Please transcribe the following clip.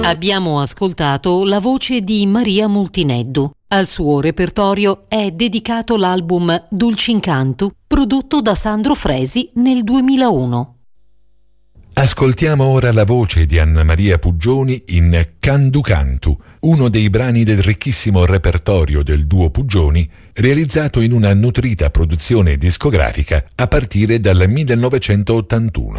Abbiamo ascoltato la voce di Maria Multineddu. Al suo repertorio è dedicato l'album Dulcincantu, prodotto da Sandro Fresi nel 2001. Ascoltiamo ora la voce di Anna Maria Puggioni in Candu Cantu, uno dei brani del ricchissimo repertorio del duo Puggioni, realizzato in una nutrita produzione discografica a partire dal 1981.